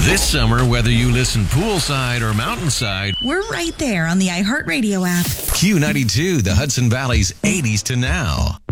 This summer, whether you listen poolside or mountainside, we're right there on the iHeartRadio app. Q92, the Hudson Valley's 80s to now.